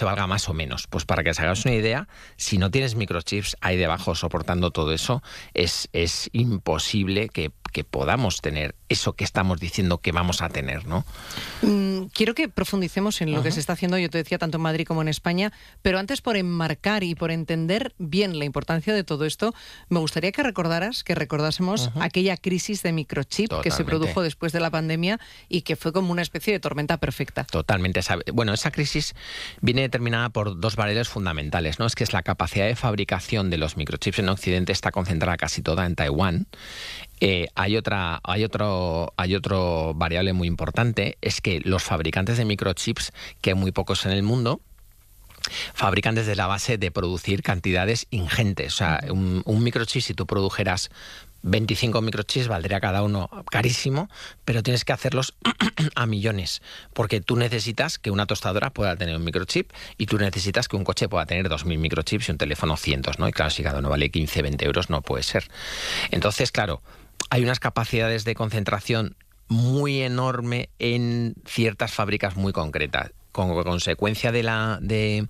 te valga más o menos. Pues para que os hagáis una idea, si no tienes microchips ahí debajo soportando todo eso, es imposible que podamos tener eso que estamos diciendo que vamos a tener, ¿no? Quiero que profundicemos en lo que se está haciendo, yo te decía, tanto en Madrid como en España, pero antes, por enmarcar y por entender bien la importancia de todo esto, me gustaría que recordásemos aquella crisis de microchip que se produjo después de la pandemia y que fue como una especie de tormenta perfecta. Totalmente. Bueno, esa crisis viene determinada por dos variables fundamentales, ¿no? Es que es la capacidad de fabricación de los microchips en Occidente está concentrada casi toda en Taiwán. Hay otro variable muy importante, es que los fabricantes de microchips, que hay muy pocos en el mundo, fabrican desde la base de producir cantidades ingentes. O sea, un microchip, si tú produjeras 25 microchips, valdría cada uno carísimo, pero tienes que hacerlos a millones, porque tú necesitas que una tostadora pueda tener un microchip y tú necesitas que un coche pueda tener 2.000 microchips y un teléfono cientos, ¿no? Y claro, si cada uno vale 15, 20 euros, no puede ser. Entonces, claro, hay unas capacidades de concentración muy enorme en ciertas fábricas muy concretas. Como consecuencia del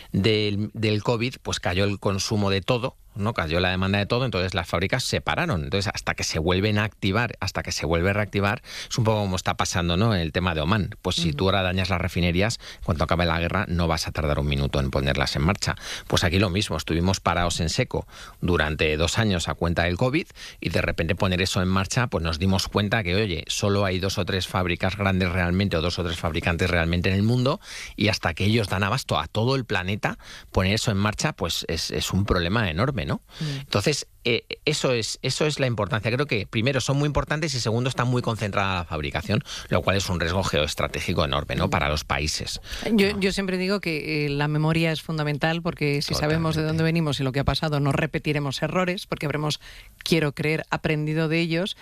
COVID, pues cayó el consumo de todo, ¿no? Cayó la demanda de todo, entonces las fábricas se pararon. Entonces, hasta que se vuelven a activar, hasta que se vuelve a reactivar, es un poco como está pasando, ¿no?, en el tema de Oman. Pues si tú ahora dañas las refinerías, cuando acabe la guerra no vas a tardar un minuto en ponerlas en marcha. Pues aquí lo mismo, estuvimos parados en seco durante 2 años a cuenta del COVID y de repente poner eso en marcha, pues nos dimos cuenta que, oye, solo hay 2 o 3 fábricas grandes realmente o 2 o 3 fabricantes realmente en el mundo, y hasta que ellos dan abasto a todo el planeta, poner eso en marcha pues es un problema enorme, ¿no? Entonces, eso es la importancia. Creo que primero son muy importantes y segundo está muy concentrada la fabricación, lo cual es un riesgo geoestratégico enorme, ¿no?, para los países. Yo siempre digo que la memoria es fundamental, porque si sabemos de dónde venimos y lo que ha pasado, no repetiremos errores, porque habremos, quiero creer, aprendido de ellos.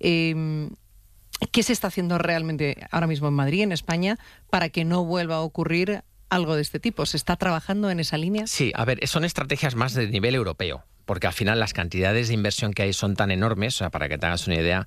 ¿Qué se está haciendo realmente ahora mismo en Madrid, en España, para que no vuelva a ocurrir algo de este tipo? ¿Se está trabajando en esa línea? Sí, a ver, son estrategias más de nivel europeo, porque al final las cantidades de inversión que hay son tan enormes. O sea, para que te hagas una idea,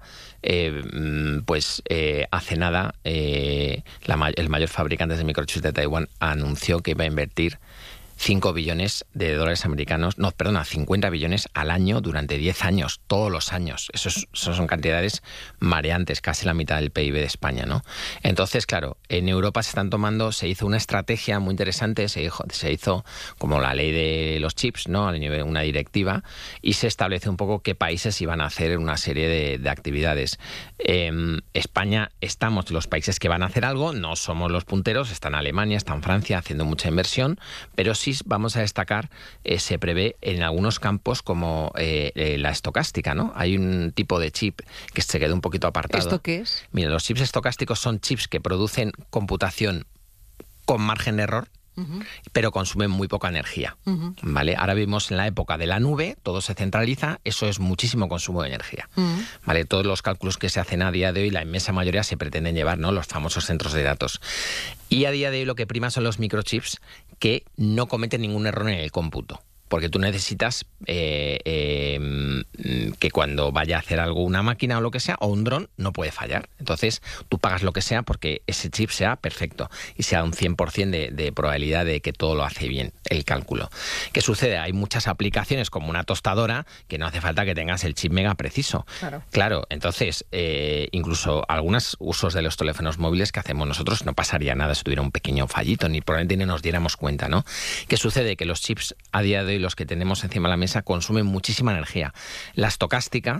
hace nada el mayor fabricante de microchips de Taiwán anunció que iba a invertir $5 billones americanos, 50 billones al año durante 10 años, todos los años. Eso son cantidades mareantes, casi la mitad del PIB de España, ¿no? Entonces, claro, en Europa se hizo una estrategia muy interesante, se hizo como la ley de los chips, ¿no?, una directiva, y se establece un poco qué países iban a hacer una serie de actividades. España estamos los países que van a hacer algo, no somos los punteros, está en Alemania, está en Francia haciendo mucha inversión, pero sí vamos a destacar, se prevé en algunos campos como la estocástica, ¿no? Hay un tipo de chip que se quedó un poquito apartado. ¿Esto qué es? Mira, los chips estocásticos son chips que producen computación con margen de error, pero consumen muy poca energía, ¿vale? Ahora vivimos en la época de la nube, todo se centraliza, eso es muchísimo consumo de energía, ¿vale? Todos los cálculos que se hacen a día de hoy, la inmensa mayoría se pretenden llevar, ¿no?, los famosos centros de datos. Y a día de hoy lo que prima son los microchips que no cometen ningún error en el cómputo. Porque tú necesitas que cuando vaya a hacer algo una máquina o lo que sea, o un dron, no puede fallar. Entonces, tú pagas lo que sea porque ese chip sea perfecto y sea un 100% de probabilidad de que todo lo hace bien, el cálculo. ¿Qué sucede? Hay muchas aplicaciones como una tostadora que no hace falta que tengas el chip mega preciso. Claro, entonces, incluso algunos usos de los teléfonos móviles que hacemos nosotros no pasaría nada si tuviera un pequeño fallito, ni probablemente ni nos diéramos cuenta, ¿no? ¿Qué sucede? Que los chips a día de hoy, los que tenemos encima de la mesa, consumen muchísima energía. La estocástica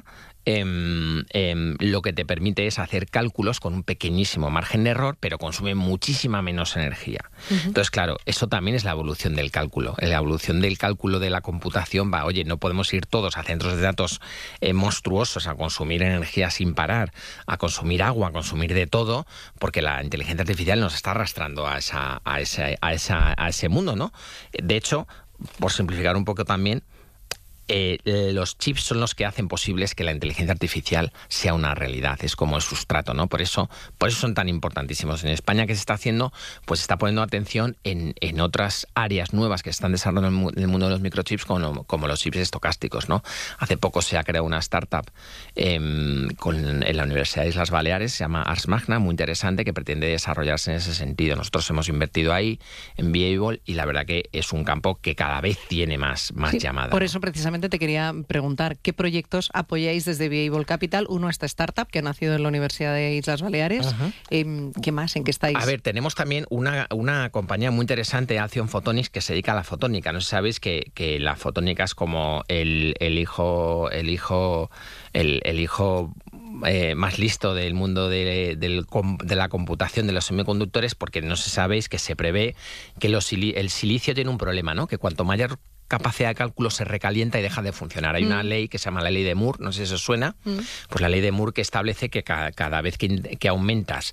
lo que te permite es hacer cálculos con un pequeñísimo margen de error, pero consume muchísima menos energía. Entonces, claro, eso también es la evolución del cálculo. La evolución del cálculo de la computación no podemos ir todos a centros de datos monstruosos a consumir energía sin parar, a consumir agua, a consumir de todo, porque la inteligencia artificial nos está arrastrando a ese mundo, ¿no? De hecho, por simplificar un poco también, los chips son los que hacen posibles que la inteligencia artificial sea una realidad, es como el sustrato, ¿no? Por eso son tan importantísimos. En España, ¿qué se está haciendo? Pues se está poniendo atención en otras áreas nuevas que se están desarrollando en el mundo de los microchips, como los chips estocásticos, ¿no? Hace poco se ha creado una startup en la Universidad de Islas Baleares, se llama Ars Magna, muy interesante, que pretende desarrollarse en ese sentido. Nosotros hemos invertido ahí en Viable y la verdad que es un campo que cada vez tiene más llamada. Por eso precisamente te quería preguntar qué proyectos apoyáis desde Viable Capital. Uno, esta startup que ha nacido en la Universidad de Islas Baleares. ¿Qué más? ¿En qué estáis? A ver, tenemos también una compañía muy interesante, Alcyon Photonics, que se dedica a la fotónica. No sé si sabéis que la fotónica es como el hijo más listo del mundo de la computación de los semiconductores, porque no sé si sabéis que se prevé que el silicio tiene un problema, ¿no? Que cuanto mayor capacidad de cálculo se recalienta y deja de funcionar. Hay una ley que se llama la ley de Moore, no sé si os suena, pues la ley de Moore, que establece que cada vez que aumentas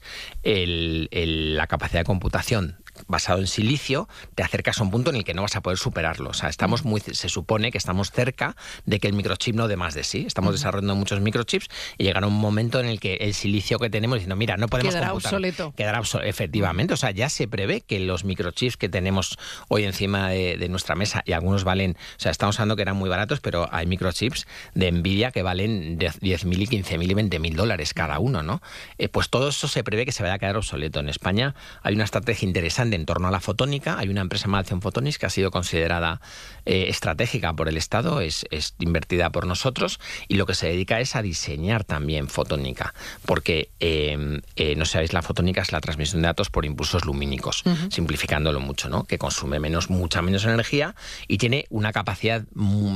la capacidad de computación basado en silicio, te acercas a un punto en el que no vas a poder superarlo. O sea, se supone que estamos cerca de que el microchip no dé más de sí. Estamos desarrollando muchos microchips y llegará un momento en el que el silicio que tenemos, diciendo, mira, no podemos computar. Quedará obsoleto. Efectivamente. O sea, ya se prevé que los microchips que tenemos hoy encima de nuestra mesa, y algunos valen, o sea, estamos hablando que eran muy baratos, pero hay microchips de Nvidia que valen de 10.000 y 15.000 y 20.000 dólares cada uno, ¿no? Pues todo eso se prevé que se vaya a quedar obsoleto. En España hay una estrategia interesante en torno a la fotónica. Hay una empresa llamada Alcyon Photonics que ha sido considerada estratégica por el Estado, es invertida por nosotros, y lo que se dedica es a diseñar también fotónica, porque no sabéis, la fotónica es la transmisión de datos por impulsos lumínicos, simplificándolo mucho, ¿no? Que consume mucha menos energía y tiene una capacidad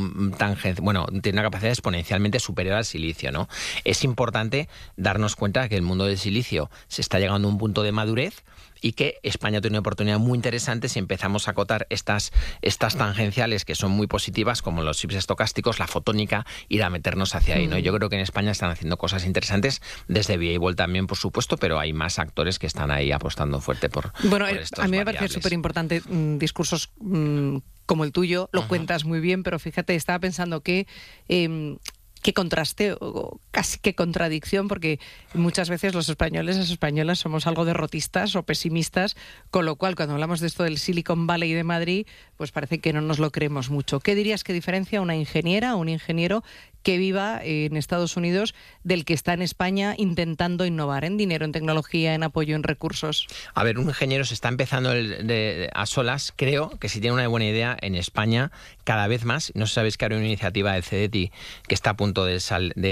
tiene una capacidad exponencialmente superior al silicio, ¿no? Es importante darnos cuenta que el mundo del silicio se está llegando a un punto de madurez y que España tiene una oportunidad muy interesante si empezamos a acotar estas tangenciales que son muy positivas, como los chips estocásticos, la fotónica, ir a meternos hacia ahí, ¿no? Yo creo que en España están haciendo cosas interesantes, desde Viable también, por supuesto, pero hay más actores que están ahí apostando fuerte por estos a mí me variables. parece súper importante discursos como el tuyo, lo cuentas muy bien, pero fíjate, estaba pensando que qué contraste o casi qué contradicción, porque muchas veces los españoles, las españolas, somos algo derrotistas o pesimistas, con lo cual cuando hablamos de esto del Silicon Valley de Madrid, pues parece que no nos lo creemos mucho. ¿Qué dirías que diferencia una ingeniera o un ingeniero que viva en Estados Unidos del que está en España intentando innovar en dinero, en tecnología, en apoyo, en recursos? A ver, un ingeniero se está empezando a solas. Creo que si tiene una buena idea en España, cada vez más, no sabéis que hay una iniciativa del CDTI que está a punto de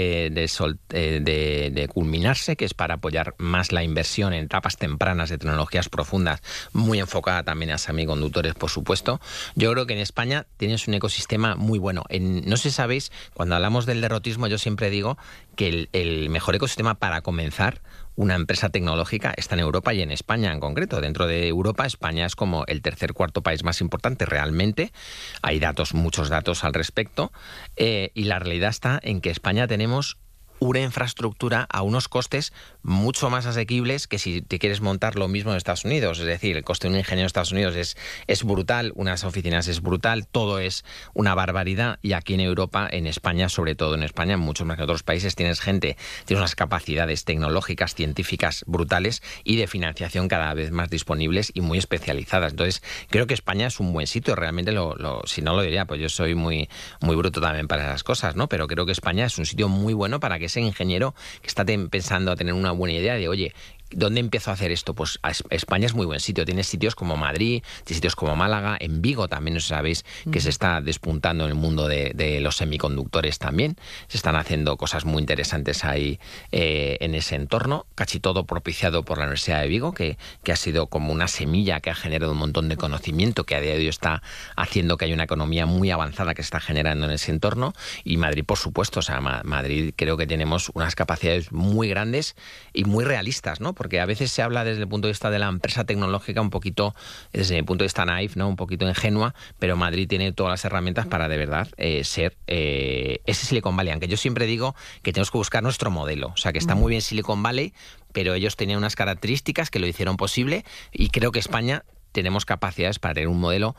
culminarse, que es para apoyar más la inversión en etapas tempranas de tecnologías profundas, muy enfocada también a semiconductores, por supuesto. Yo creo que en España tienes un ecosistema muy bueno. No sé si sabéis, cuando hablamos del derrotismo, yo siempre digo que el mejor ecosistema para comenzar una empresa tecnológica está en Europa y en España en concreto. Dentro de Europa, España es como el cuarto país más importante realmente. Hay muchos datos al respecto, y la realidad está en que España tenemos una infraestructura a unos costes mucho más asequibles que si te quieres montar lo mismo en Estados Unidos. Es decir, el coste de un ingeniero en Estados Unidos es brutal, unas oficinas es brutal, todo es una barbaridad, y aquí en Europa, en España, sobre todo en España, muchos más que en otros países, tienes unas capacidades tecnológicas, científicas brutales y de financiación cada vez más disponibles y muy especializadas. Entonces, creo que España es un buen sitio, realmente si no lo diría, pues yo soy muy, muy bruto también para esas cosas, ¿no? Pero creo que España es un sitio muy bueno para que ese ingeniero que está pensando a tener una buena idea de, oye, ¿dónde empiezo a hacer esto? Pues España es muy buen sitio. Tienes sitios como Madrid, tienes sitios como Málaga, en Vigo también, no sé si sabéis, que se está despuntando en el mundo de los semiconductores también. Se están haciendo cosas muy interesantes ahí en ese entorno. Casi todo propiciado por la Universidad de Vigo, que ha sido como una semilla que ha generado un montón de conocimiento, que a día de hoy está haciendo que haya una economía muy avanzada que se está generando en ese entorno. Y Madrid, por supuesto, o sea, Madrid creo que tenemos unas capacidades muy grandes y muy realistas, ¿no? Porque a veces se habla desde el punto de vista de la empresa tecnológica un poquito, desde mi punto de vista naif, ¿no? Un poquito ingenua, pero Madrid tiene todas las herramientas para de verdad ser ese Silicon Valley. Aunque yo siempre digo que tenemos que buscar nuestro modelo. O sea, que está muy bien Silicon Valley, pero ellos tenían unas características que lo hicieron posible, y creo que España tenemos capacidades para tener un modelo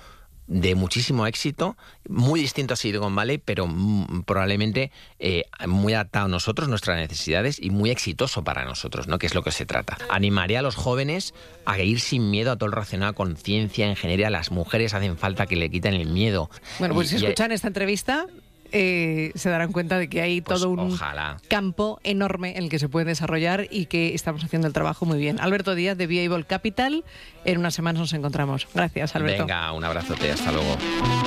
de muchísimo éxito, muy distinto a Silicon Valley, pero probablemente muy adaptado a nosotros, nuestras necesidades, y muy exitoso para nosotros, ¿no? Que es lo que se trata. Animaría a los jóvenes a ir sin miedo a todo lo relacionado con ciencia, ingeniería. Las mujeres hacen falta que le quiten el miedo. Bueno, pues si escuchan esta entrevista, se darán cuenta de que hay todo un campo enorme en el que se puede desarrollar y que estamos haciendo el trabajo muy bien. Alberto Díaz, de Viable Capital. En unas semanas nos encontramos. Gracias, Alberto. Venga, un abrazote. Hasta luego.